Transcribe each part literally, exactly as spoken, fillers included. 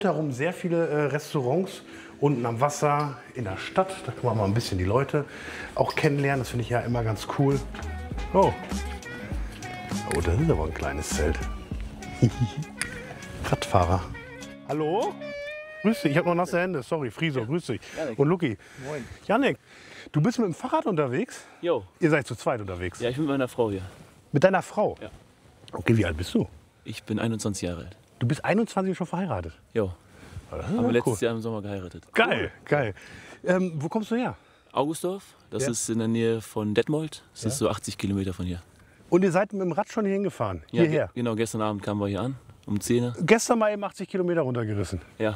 Darum sehr viele äh, Restaurants unten am Wasser, in der Stadt. Da kann man mal ein bisschen die Leute auch kennenlernen. Das finde ich ja immer ganz cool. Oh. Oh, das ist aber ein kleines Zelt. Radfahrer. Hallo? Grüß dich, ich habe noch nasse Hände. Sorry, Friso, grüß dich. Janik. Und Luki. Moin. Janik, du bist mit dem Fahrrad unterwegs? Jo. Ihr seid zu zweit unterwegs? Ja, ich bin mit meiner Frau hier. Mit deiner Frau? Ja. Okay, wie alt bist du? Ich bin einundzwanzig Jahre alt. Du bist einundzwanzig und schon verheiratet? Jo. Das ist Haben wir aber letztes cool. Jahr im Sommer geheiratet. Geil, geil. Ähm, wo kommst du her? Augustdorf, das Ja. ist in der Nähe von Detmold. Das ist so achtzig Kilometer von hier. Und ihr seid mit dem Rad schon hierhin gefahren? Ja, Hierher? ge- genau, gestern Abend kamen wir hier an, um zehn Uhr. Gestern mal eben achtzig Kilometer runtergerissen. Ja.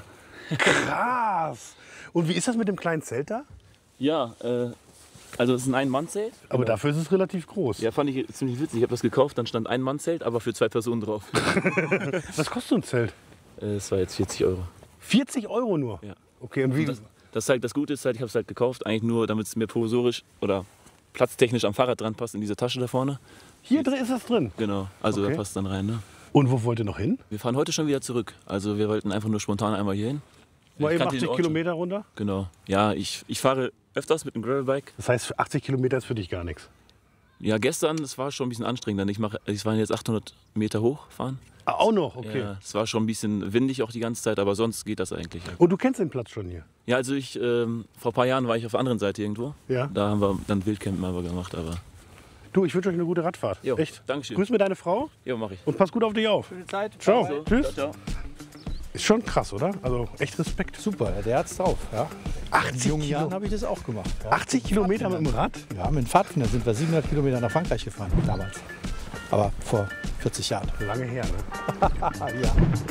Krass. Und wie ist das mit dem kleinen Zelt da? Ja, äh, also es ist ein Ein-Mann-Zelt. Aber Genau. dafür ist es relativ groß. Ja, fand ich ziemlich witzig. Ich habe das gekauft, dann stand ein Mann-Zelt, aber für zwei Personen drauf. Was kostet so ein Zelt? Äh, Es war jetzt vierzig Euro. vierzig Euro nur? Ja. Okay, und wie? Das, das, halt, das Gute ist halt, ich habe es halt gekauft, eigentlich nur, damit es mir provisorisch oder platztechnisch am Fahrrad dran passt, in diese Tasche da vorne. Hier drin ist es drin. Genau, also Okay. da passt dann rein. Ne? Und wo wollt ihr noch hin? Wir fahren heute schon wieder zurück. Also wir wollten einfach nur spontan einmal hier hin. Mal Ich eben kannte den achtzig Ort Kilometer runter? schon. Genau. Ja, ich, ich fahre öfters mit dem Gravelbike. Das heißt, achtzig Kilometer ist für dich gar nichts. Ja, gestern, das war schon ein bisschen anstrengend. Ich mache, ich war jetzt achthundert Meter hochfahren. Ah, auch noch, okay. Ja, es war schon ein bisschen windig auch die ganze Zeit, aber sonst geht das eigentlich. Und du kennst den Platz schon hier? Ja, also ich, ähm, vor ein paar Jahren war ich auf der anderen Seite irgendwo. Ja. Da haben wir dann Wildcampen mal gemacht, aber Du, ich wünsche euch eine gute Radfahrt. Jo, Echt? Dankeschön. Grüß mir deine Frau ja, mache ich. und pass gut auf dich auf. Gute Zeit. Ciao. So, Tschüss. ciao, ciao. Ist schon krass, oder? Also echt Respekt. Super, der hat's drauf. Ja. In achtzig, jungen Jahren Kilo habe ich das auch gemacht. Ja. achtzig Kilometer mit dem Rad? Ja, mit dem Pfadfinder sind wir siebenhundert Kilometer nach Frankreich gefahren damals. Aber vor vierzig Jahren. Lange her, ne? Ah, ja.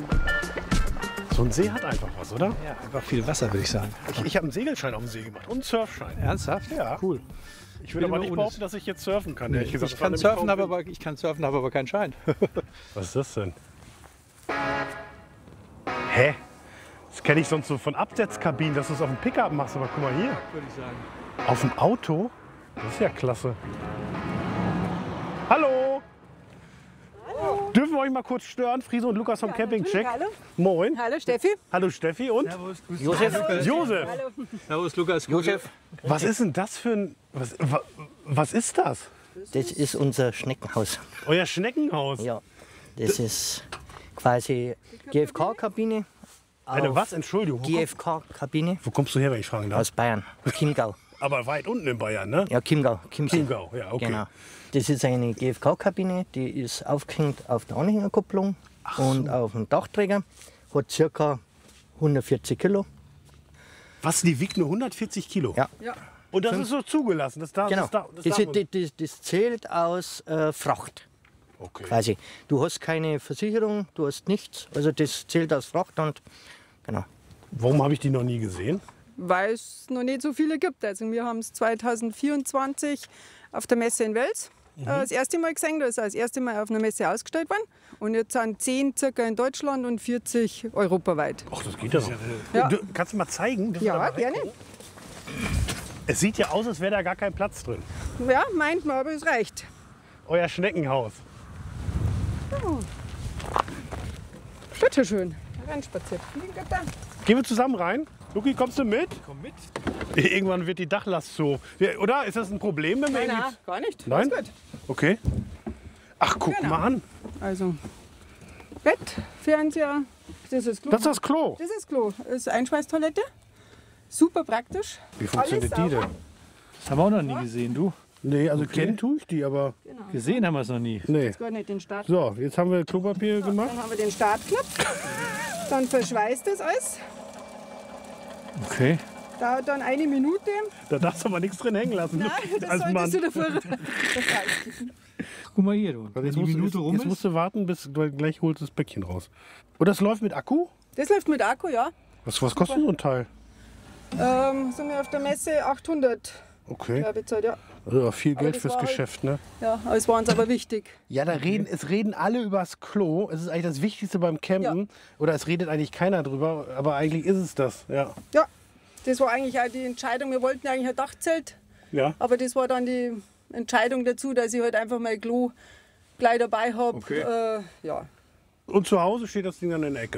So ein See hat einfach was, oder? ja, einfach viel Wasser, würde ich sagen. Ich, ich habe einen Segelschein auf dem See gemacht und einen Surfschein. Ernsthaft? Ja. Cool. Ich würde aber immer nicht ohne- behaupten, dass ich jetzt surfen kann. ehrlich gesagt. Ich Das war kann, nämlich surfen, kaum habe Wind. aber, ich kann surfen, habe aber keinen Schein. Was ist das denn? Hä? Das kenne ich sonst so von Absetzkabinen, dass du es auf dem Pickup machst. Aber guck mal hier. Würde ich sagen. Auf dem Auto? Das ist ja klasse. Hallo! Hallo! Dürfen wir euch mal kurz stören? Friso und Lukas vom Campingcheck. Hallo. Moin. Hallo Steffi. Hallo Steffi und Josef. Josef. Servus, Lukas. Josef. Was ist denn das für ein... Was, wa, was ist das? Das ist unser Schneckenhaus. Euer Schneckenhaus. Ja, das ist quasi G F K-Kabine. Eine was? Entschuldigung. Wo, G komm, F K-Kabine wo kommst du her, wenn ich fragen darf? aus Bayern, Chiemgau. Aber weit unten in Bayern, ne? Ja, Chiemgau. Chiemsee. Chiemgau, ja, okay. Genau. Das ist eine G F K-Kabine, die ist aufgehängt auf der Anhängerkupplung und auf dem Dachträger. Hat ca. hundertvierzig Kilo. Was, die wiegt nur hundertvierzig Kilo? Ja. Ja. Und das ist so zugelassen? Das darf, Genau. das darf, das Das, darf das, das, das zählt aus äh, Fracht. okay. Quasi. Du hast keine Versicherung, du hast nichts. Also das zählt aus Fracht und genau. Warum habe ich die noch nie gesehen? Weil es noch nicht so viele gibt. Also wir haben es zweitausendvierundzwanzig auf der Messe in Wels äh, das erste Mal gesehen. Da ist das erste Mal auf einer Messe ausgestellt worden. Und jetzt sind zehn circa in Deutschland und vierzig europaweit. Ach, das geht ja noch. Ja. Du, kannst du mal zeigen? Dürfen wir da Ja, mal gerne. reingucken? Es sieht ja aus, als wäre da gar kein Platz drin. Ja, meint man, aber es reicht. Euer Schneckenhaus. Bitte schön. Reinspaziert. Gehen wir zusammen rein? Luki, kommst du mit? Komm mit. Irgendwann wird die Dachlast so. Ja, oder? Ist das ein Problem, wenn wir Nein, irgendwie- nein, gar nicht. Nein? Alles gut. Okay. Ach, guck Genau. mal an. Also Bett, Fernseher, das ist Klo. Das ist das Klo. Das ist Klo. Das ist Einschweißtoilette. Super praktisch. Wie funktioniert Alles die sauber. denn? Das haben wir auch noch nie gesehen, du. Nee, also kennen tue ich die, aber Gesehen haben wir es noch nie. nee. Jetzt gar nicht den Start. So, jetzt haben wir Klopapier gemacht. Dann haben wir den Startknopf. Dann verschweißt das alles. Okay. Dauert dann eine Minute. Da darfst du aber nichts drin hängen lassen. Nein, Luki, das als Mann. solltest du davor. Das reicht. Guck mal hier, du. Warte, Jetzt die musst, du- Minute jetzt, rum jetzt ist. musst du warten, bis du gleich holst das Päckchen raus. Und das läuft mit Akku? Das läuft mit Akku, ja. Was, was kostet so ein Teil? Ähm, sind wir auf der Messe achthundert Okay. ja, bezahlt, ja. Also viel Aber Geld das fürs war halt- Geschäft, ne? Ja, aber es war uns aber wichtig. Ja, da reden, es reden alle übers Klo. Es ist eigentlich das Wichtigste beim Campen. Oder es redet eigentlich keiner drüber, aber eigentlich ist es das. Ja. Ja, das war eigentlich auch die Entscheidung. Wir wollten eigentlich ein Dachzelt, Ja. aber das war dann die Entscheidung dazu, dass ich halt einfach mein Klo gleich dabei habe. Okay. Äh, ja. Und zu Hause steht das Ding dann in der Ecke.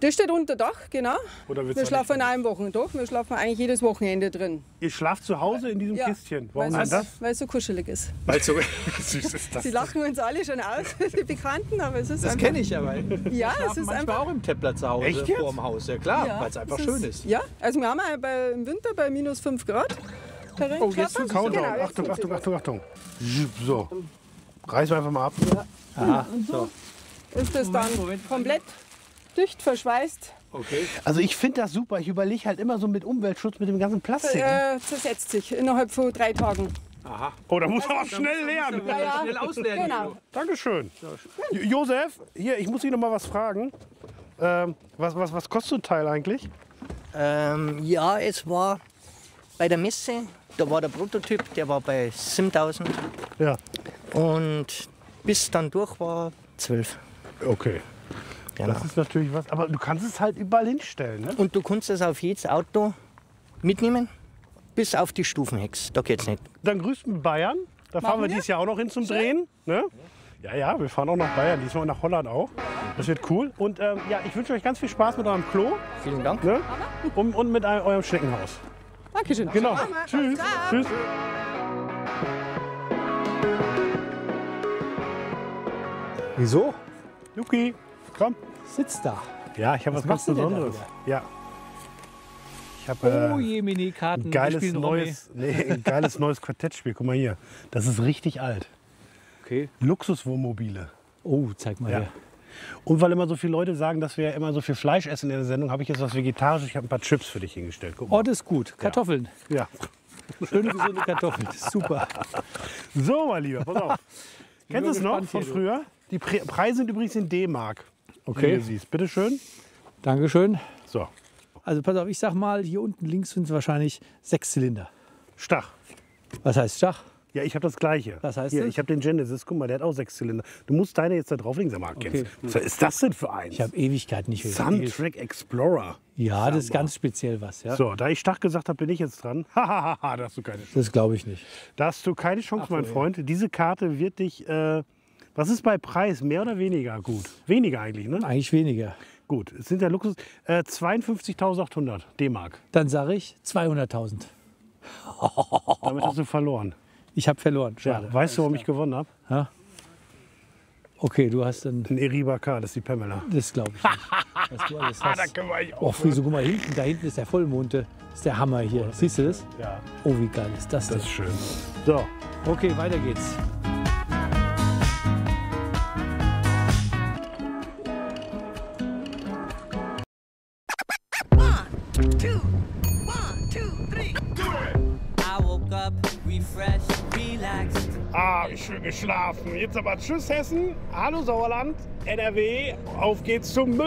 Das steht unter Dach, genau. Oder wird's Wir noch schlafen nicht an einem Wochentag. Wir schlafen eigentlich jedes Wochenende drin. Ihr schlaft zu Hause in diesem Ja, Kistchen. Warum weil denn das? es, weil es so kuschelig ist. Weil so süß ist das. Sie lachen uns alle schon aus, die Bekannten, aber es ist Das einfach... kenne ich aber. Ja, es ist Manchmal einfach... auch im Templer zu Hause Echt jetzt? vor dem Haus. Ja klar, Ja, weil es einfach es schön ist. Ja, also wir haben auch bei, im Winter bei minus fünf Grad. Oh, jetzt Genau, Countdown. jetzt Achtung, sind Achtung, sie Achtung, Achtung. So. Reißen wir einfach mal ab. Aha, so. Ist das Moment, dann Moment. komplett dicht verschweißt, Okay. Also ich finde das super. Ich überlege halt immer so mit Umweltschutz, mit dem ganzen Plastik. ne? äh, zersetzt sich innerhalb von drei Tagen. Aha. Oh, da muss man auch schnell lernen. Ja, ja. Schnell auslernen. Genau. Dankeschön. Jo- Josef, hier, ich muss dich noch mal was fragen. Ähm, was, was, was kostet so ein Teil eigentlich? Ähm, ja, es war bei der Messe, da war der Prototyp, der war bei siebentausend Ja. und bis dann durch war zwölf. Okay. Genau. Das ist natürlich was. Aber du kannst es halt überall hinstellen, ne? Und du kannst es auf jedes Auto mitnehmen, bis auf die Stufenhex. Da geht's nicht. Dann grüßt mit Bayern. Da fahren wir wir. dieses Jahr auch noch hin zum Drehen. Ne? Ja, ja, wir fahren auch nach Bayern, diesmal nach Holland auch. Das wird cool. Und ähm, ja, ich wünsche euch ganz viel Spaß mit eurem Klo, Vielen Dank. ne? und, und mit eu- eurem Schneckenhaus. Dankeschön. Genau. Tschüss. Tschüss. Wieso? Luki, komm. Sitzt da. Ja, ich habe was, Was ganz machst du denn da Besonderes. wieder? Ja. Ich habe Oh äh, je, Mini-Karten. ein Wir geiles spielen neues, nee, ein geiles neues Quartettspiel. Guck mal hier. Das ist richtig alt. Okay. Luxuswohnmobile. Oh, zeig mal Ja. her. Und weil immer so viele Leute sagen, dass wir ja immer so viel Fleisch essen in der Sendung, habe ich jetzt was Vegetarisches. Ich habe ein paar Chips für dich hingestellt. Guck mal. Oh, das ist gut. Kartoffeln. Ja. Schöne, gesunde Kartoffeln. Das ist super. So, mein Lieber, pass auf. Kennst du es noch gespannt von hier, du. früher? Die Pre Preise sind übrigens in D-Mark. Okay. Wie du siehst. Bitte schön. Dankeschön. So, Also pass auf, ich sag mal, hier unten links sind es wahrscheinlich sechs Zylinder. Stach. Was heißt Schach? Ja, ich habe das Gleiche. Was heißt Hier, das? ich habe den Genesis. Guck mal, der hat auch sechs Zylinder. Du musst deine jetzt da drauflegen. Sag mal, kennst Okay. du? Was ist das denn für eins? Ich habe Ewigkeit nicht gespielt. Suntrack Explorer. Ja, das ist ganz speziell was. Ja? So, da ich Stach gesagt habe, bin ich jetzt dran. Hahaha, da hast du keine Chance. Das glaube ich nicht. Da hast du keine Chance, Ach so, mein ja. Freund. Diese Karte wird dich. Äh, was ist bei Preis? Mehr oder weniger gut? Weniger eigentlich, ne? Eigentlich weniger. Gut, es sind ja Luxus. Äh, zweiundfünfzigtausendachthundert D-Mark. Dann sage ich zweihunderttausend. Damit hast du verloren. Ich habe verloren. Ja, Schade. weißt du, warum ich gewonnen habe? Ja? Okay, du hast dann. Ein Eriba K, das ist die Pamela. Das glaube ich nicht. Was du alles hast. können wir eigentlich Oh, Friso, guck mal hinten. Da hinten ist der Vollmond. Das ist der Hammer hier. Siehst du das? Ja, Oh, wie geil ist das denn? das ist schön. So, Okay, weiter geht's. two, one, two, three. I woke up refreshed, relaxed. ah, wie schön geschlafen. Jetzt aber tschüss Hessen, hallo Sauerland, N R W, auf geht's zum Müll.